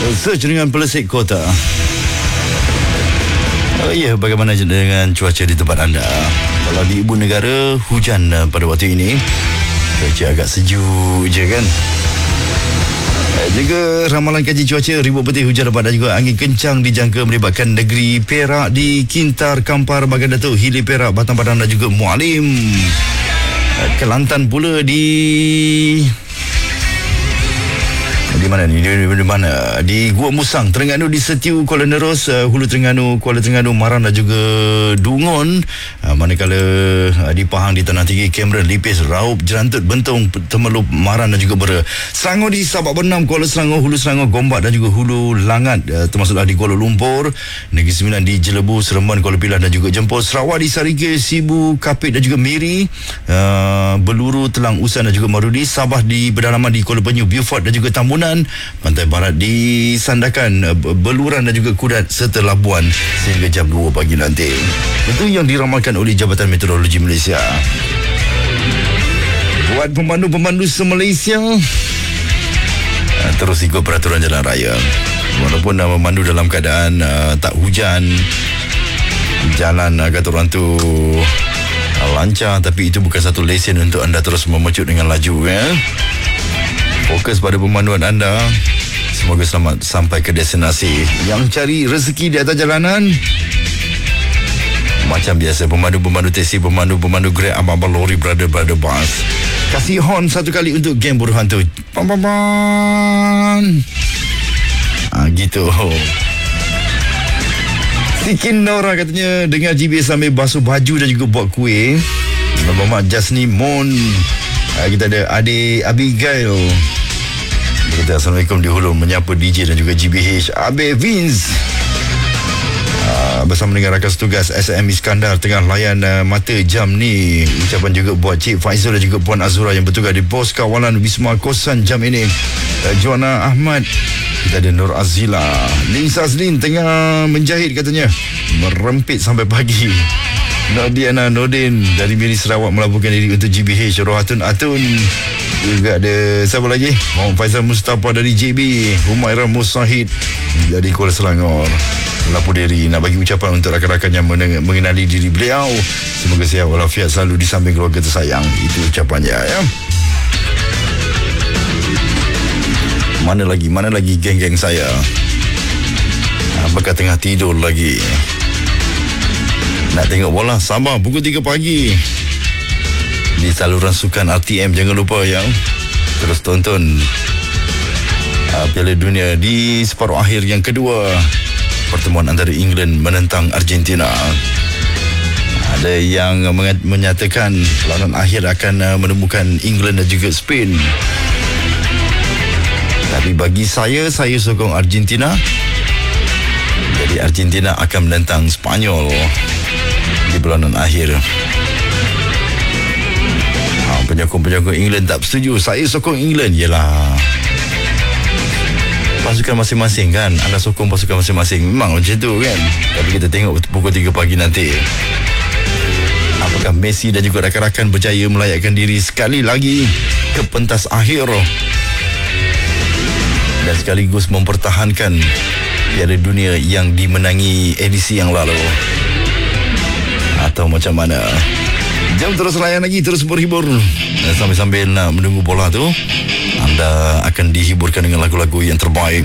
Search dengan Pelesik Kota. Oh ya, bagaimana dengan cuaca di tempat anda? Kalau di ibu negara, hujan pada waktu ini. Cuaca agak sejuk je kan. Juga ramalan kaji cuaca, ribut petir, hujan lebat dan juga angin kencang dijangka melibatkan negeri Perak di Kintar, Kampar, Bagan Datuk, Hilir Perak, Batang Padang dan juga Mualim. Kelantan pula di mana ni? Di mana? Di Gua Musang, Terengganu, di Setiu, Kuala Neros, Hulu Terengganu, Kuala Terengganu, Maran dan juga Dungun. Manakala di Pahang, di Tanah Tinggi, Cameron, Lipis, Raup, Jerantut, Bentong, Temelup, Maran dan juga Bera. Selangor di Sabak Bernam, Kuala Selangor, Hulu Selangor, Gombak dan juga Hulu Langat, termasuklah di Kuala Lumpur. Negeri Sembilan di Jelebu, Seremban, Kuala Pilah dan juga Jempol. Sarawak di Sarike, Sibu, Kapit dan juga Miri, Beluru, Telang Usan dan juga Marudi. Sabah di Pedalaman di Kuala Penyu, Beaufort dan juga Tambunan. Pantai Barat di Sandakan, Beluran dan juga Kudat serta Labuan sehingga jam 2 pagi nanti. Itu yang diramalkan oleh Jabatan Meteorologi Malaysia. Buat pemandu-pemandu se-Malaysia, terus ikut peraturan jalan raya. Walaupun memandu dalam keadaan tak hujan, jalan kata orang tu lancar, tapi itu bukan satu lesen untuk anda terus memecut dengan laju ya. Fokus pada pemanduan anda. Semoga selamat sampai ke destinasi. Yang cari rezeki di atas jalanan, macam biasa, pemandu-pemandu teksi, pemandu-pemandu Grab, abang-abang lori, brother bus, kasih horn satu kali untuk geng buruh hantu. Pam-pam-pam. Gitu. Sikin Nora katanya dengar GBS sambil basuh baju dan juga buat kuih. Bapak Jasni Mon. Kita ada adik Abigail. Kita Assalamualaikum di Hulu, menyapa DJ dan juga GBH. Abe Vince bersama dengan rakan setugas SM Iskandar tengah layan mata jam ni. Ucapan juga buat Cik Faizal dan juga Puan Azura yang bertugas di pos kawalan Wisma Kosan jam ini. Joanna Ahmad. Kita ada Nur Azila. Ling Sazlin tengah menjahit katanya, merempit sampai pagi. Nodiana Nordin dari Miri Sarawak melaporkan diri untuk GBH. Rohatun Atun. Juga ada siapa lagi? Muhammad Faizal Mustafa dari JB. Humaira Musahid dari Kuala Selangor melapor diri, nak bagi ucapan untuk rakan-rakan yang mengenali diri beliau. Semoga sihat walafiat selalu di samping keluarga tersayang. Itu ucapannya ya. Mana lagi geng-geng saya? Apakah tengah tidur lagi? Nak tengok bola? Sabar, pukul 3 pagi di saluran sukan RTM. Jangan lupa yang terus tonton Piala Dunia di separuh akhir yang kedua, pertemuan antara England menentang Argentina. Ada yang menyatakan perlawanan akhir akan menemukan England dan juga Spain. Tapi bagi saya sokong Argentina. Jadi Argentina akan menentang Spanyol di perlawanan akhir. Penyokong-penyokong England tak bersetuju. Saya sokong England. Yelah, pasukan masing-masing kan. Anda sokong pasukan masing-masing. Memang macam tu kan. Tapi kita tengok pukul 3 pagi nanti, apakah Messi dan juga rakan-rakan berjaya melayakkan diri sekali lagi ke pentas akhir dan sekaligus mempertahankan Piala Dunia yang dimenangi edisi yang lalu, atau macam mana? Jam terus layan lagi, terus berhibur. Dan sambil-sambil nak menunggu bola tu, anda akan dihiburkan dengan lagu-lagu yang terbaik.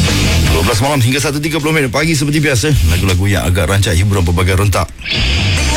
12 malam hingga 1.30 pagi seperti biasa. Lagu-lagu yang agak rancak, hiburan pelbagai rentak.